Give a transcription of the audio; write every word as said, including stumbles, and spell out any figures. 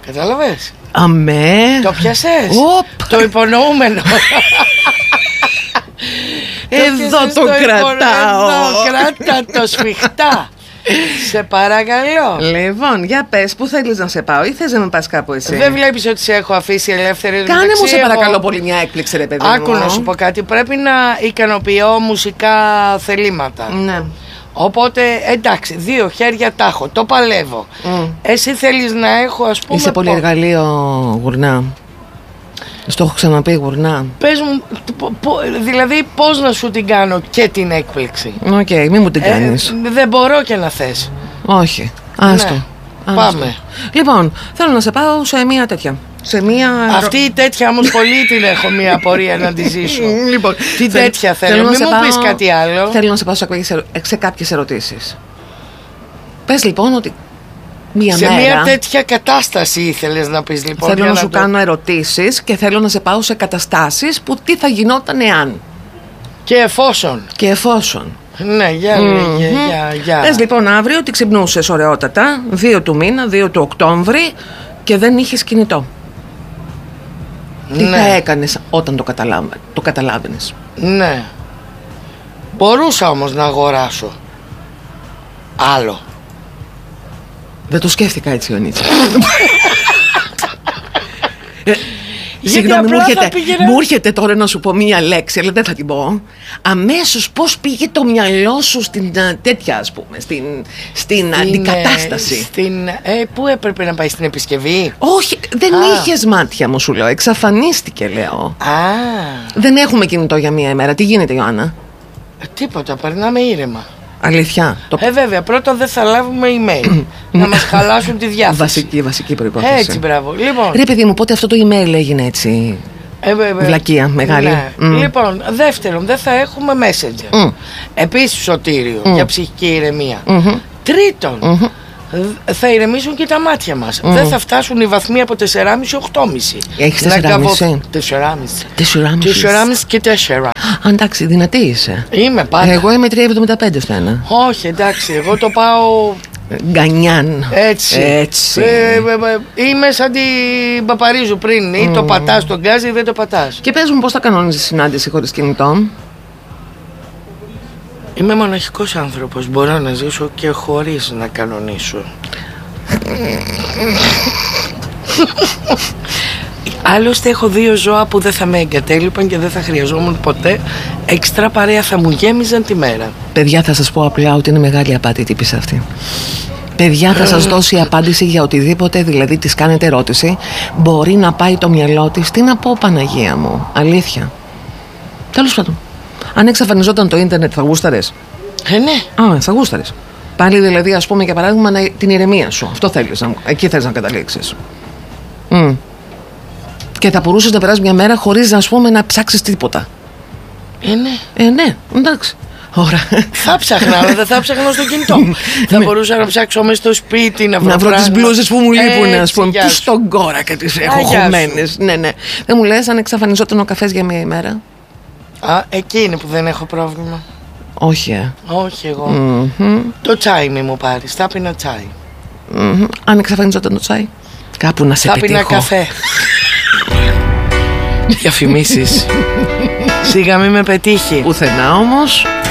Κατάλαβες? Αμέ. Το πιασες? Οπ. Το υπονοούμενο. Εδώ το, το κρατάω. Εδώ, κράτα το σφιχτά. Σε παρακαλώ. Λοιπόν, για πες, πού θέλεις να σε πάω ή θες να με πας κάπου εσύ? Δεν βλέπεις ότι σε έχω αφήσει ελεύθερη? Κάνε μεταξύ, μου σε παρακαλώ εγώ... πολύ μια έκπληξη, ρε παιδί Άκου μου. να σου πω κάτι. Πρέπει να ικανοποιώ μουσικά θελήματα. Ναι. Οπότε εντάξει, δύο χέρια τα έχω. Το παλεύω. mm. Εσύ θέλεις να έχω, ας πούμε. Είσαι πολύ εργαλείο, γουρνά. Στο έχω ξαναπεί, γουρνά. Πες μου, πο, πο, δηλαδή πώς να σου την κάνω και την έκπληξη? Οκ, okay, μη μου την κάνεις. ε, Δεν μπορώ και να θες. Όχι, άστο, ναι. άστο. Πάμε. Λοιπόν, θέλω να σε πάω σε μια τέτοια. Σε μια... Αυτή η τέτοια όμως πολύ την έχω μια απορία να τη ζήσω. Λοιπόν, την θέλ, τέτοια θέλω, θέλω μην να μου πάω, πεις κάτι άλλο. Θέλω να σε πάω σε, σε κάποιες ερωτήσεις. Πες λοιπόν ότι μια σε μέρα, μια τέτοια κατάσταση ήθελες να πεις λοιπόν? Θέλω να, να σου το... κάνω ερωτήσεις και θέλω να σε πάω σε καταστάσεις που τι θα γινόταν εάν. Και εφόσον. Και εφόσον. Ναι, για, mm-hmm. για, για, για. Πες λοιπόν αύριο ότι ξυπνούσες ωραιότατα, δύο του μήνα, δύο του Οκτώβρη και δεν είχες κινητό. Ναι. Τι θα έκανες όταν το, καταλάβα, το καταλάβαινες? Ναι. Μπορούσα όμως να αγοράσω άλλο. Δεν το σκέφτηκα έτσι, Ιωνίτσα. Συγγνώμη, μου έρχεται, πήγαινα... μου έρχεται τώρα να σου πω μία λέξη, αλλά δεν θα την πω. Αμέσως πώς πήγε το μυαλό σου στην τέτοια, ας πούμε, στην, στην, στην αντικατάσταση. Στην, ε, πού έπρεπε να πάει, στην επισκευή? Όχι, δεν Α. είχες μάτια μου, σου λέω. Εξαφανίστηκε, λέω. Α. Δεν έχουμε κινητό για μία ημέρα. Τι γίνεται, Ιωάννα? Ε, τίποτα, περνάμε ήρεμα. Αλήθεια. Το... Ε, βέβαια, πρώτα δεν θα λάβουμε email. Να μας χαλάσουν τη διάθεση. Βασική, βασική προϋπόθεση. Έτσι, μπράβο. Λοιπόν, ρε παιδί μου, πότε αυτό το email έγινε έτσι? Ε, βέβαια. Βλακεία, μεγάλη. Ναι. Mm. Λοιπόν, δεύτερον, δεν θα έχουμε messenger. Mm. Επίσης, σωτήριο mm. για ψυχική ηρεμία. Mm-hmm. Τρίτον, mm-hmm. θα ηρεμήσουν και τα μάτια μας. Mm. Δεν θα φτάσουν οι βαθμοί από τέσσερα κόμμα πέντε οκτώ κόμμα πέντε. Έχεις τέσσερα κόμμα πέντε? τέσσερα κόμμα πέντε. τέσσερα κόμμα πέντε και τέσσερα. Α, εντάξει, δυνατή είσαι. Είμαι πάντα. Εγώ είμαι τρία κόμμα εβδομήντα πέντε στο ένα. Όχι, εντάξει, εγώ το πάω... Γκανιάν. Έτσι. Έτσι. Ε, ε, ε, είμαι σαν την Παπαρίζου πριν. Ή mm. το πατάς τον γκάζι ή δεν το πατάς. Και πες μου πώς θα κανόνιζες συνάντηση χωρίς κινητό? Είμαι μοναχικός άνθρωπος. Μπορώ να ζήσω και χωρίς να κανονίσω. Άλλωστε έχω δύο ζώα που δεν θα με εγκατέλειπαν και δεν θα χρειαζόμουν ποτέ. Έξτρα παρέα θα μου γέμιζαν τη μέρα. Παιδιά, θα σας πω απλά ότι είναι μεγάλη απάτη η τύπης αυτή. Παιδιά, θα σας δώσει απάντηση για οτιδήποτε, δηλαδή της κάνετε ερώτηση. Μπορεί να πάει το μυαλό της. Τι να πω, Παναγία μου? Αλήθεια. Τέλος πάντων. Αν εξαφανιζόταν το ίντερνετ, θα γούσταρες? Ε, ναι. Α, θα γούσταρες. Πάλι δηλαδή, ας πούμε, για παράδειγμα, να, την ηρεμία σου. Αυτό θέλεις, εκεί θέλεις να καταλήξεις. Mm. Και θα μπορούσες να περάσεις μια μέρα χωρίς, ας πούμε, να ψάξεις τίποτα. Ε, ναι. Ε, ναι, εντάξει. Ωραία. Θα ψάχνα, αλλά δεν θα ψάχνα στο κινητό. Θα μπορούσα να ψάξω μέσα στο σπίτι, να βρω, να βρω τις μπλούζες που μου λείπουν, ας πούμε. Τι στον κόρα και τις έχω χωμένες. Ναι, ναι. Δεν μου λες αν εξαφανιζόταν ο καφές για μια ημέρα? Α, εκεί είναι που δεν έχω πρόβλημα. Όχι, ε. Όχι εγώ. Mm-hmm. Το τσάι μη μου πάρεις, θα πίνα τσάι. Mm-hmm. Αν εξαφανιζόταν το τσάι, κάπου να σε θα πετύχω. Θα πίνα καφέ. Διαφημίσεις. Σιγά μη με πετύχει. Πουθενά όμως.